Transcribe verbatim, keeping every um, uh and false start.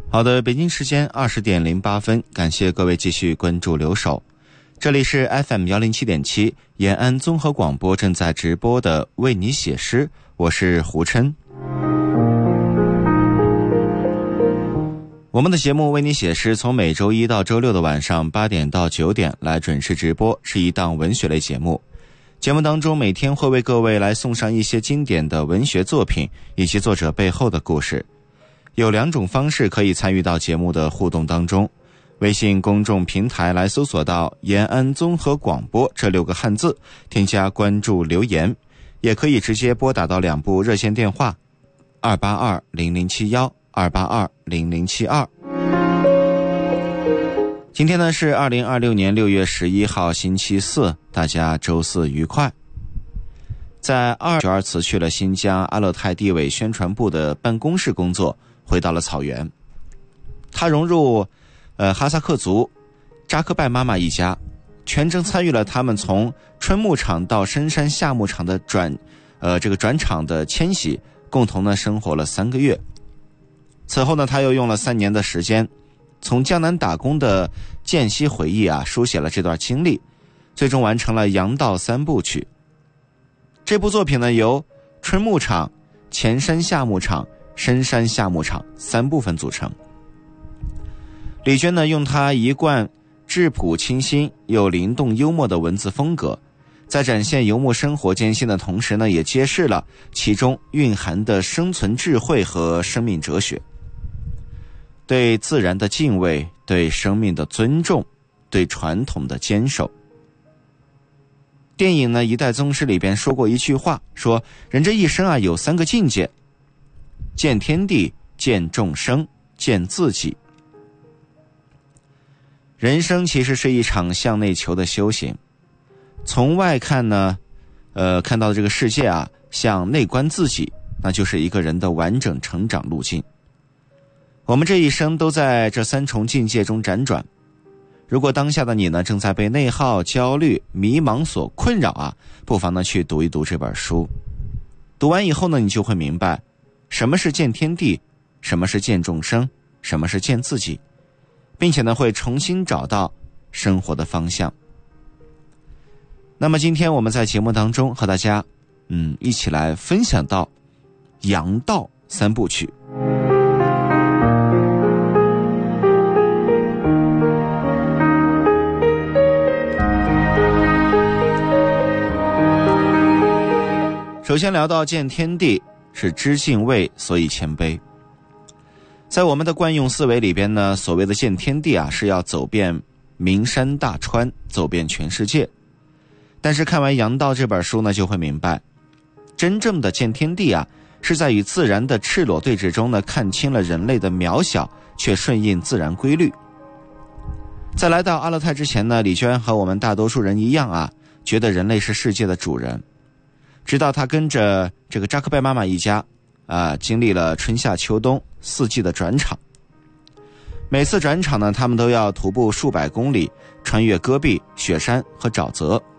好的，北京时间二十点零八分，感谢各位继续关注留守。这里是 F M 一零七点七 延安综合广播正在直播的为你写诗，我是胡琛。我们的节目为你写诗从每周一到周六的晚上八点到九点来准时直播，是一档文学类节目。节目当中每天会为各位来送上一些经典的文学作品以及作者背后的故事。有两种方式可以参与到节目的互动当中，微信公众平台来搜索到延安综合广播这六个汉字，添加关注留言，也可以直接拨打到两部热线电话二八二零零七一 二八二零零七二。今天呢是二零二六年六月十一号星期四，大家周四愉快。在二九二辞去了新疆阿勒泰地委宣传部的办公室工作，回到了草原。他融入呃哈萨克族扎克拜妈妈一家，全程参与了他们从春牧场到深山夏牧场的转呃这个转场的迁徙，共同呢生活了三个月。此后呢，他又用了三年的时间，从江南打工的间隙回忆啊，书写了这段经历，最终完成了《羊道三部曲》。这部作品呢，由春牧场、前山夏牧场、深山夏牧场三部分组成。李娟呢，用她一贯质朴清新又灵动幽默的文字风格，在展现游牧生活艰辛的同时呢，也揭示了其中蕴含的生存智慧和生命哲学。对自然的敬畏，对生命的尊重，对传统的坚守。电影呢《一代宗师》里边说过一句话，说人这一生啊有三个境界：见天地，见众生，见自己。人生其实是一场向内求的修行。从外看呢，呃，看到这个世界啊，向内观自己，那就是一个人的完整成长路径。我们这一生都在这三重境界中辗转。如果当下的你呢正在被内耗、焦虑、迷茫所困扰啊，不妨呢去读一读这本书。读完以后呢，你就会明白什么是见天地，什么是见众生，什么是见自己，并且呢会重新找到生活的方向。那么今天我们在节目当中和大家嗯一起来分享到羊道三部曲。首先聊到见天地，是知敬畏，所以谦卑。在我们的惯用思维里边呢，所谓的见天地啊，是要走遍名山大川，走遍全世界。但是看完《羊道》这本书呢，就会明白，真正的见天地啊，是在与自然的赤裸对峙中呢，看清了人类的渺小，却顺应自然规律。在来到阿勒泰之前呢，李娟和我们大多数人一样啊，觉得人类是世界的主人。直到他跟着这个扎克拜妈妈一家啊，经历了春夏秋冬四季的转场。每次转场呢，他们都要徒步数百公里，穿越戈壁、雪山和沼泽。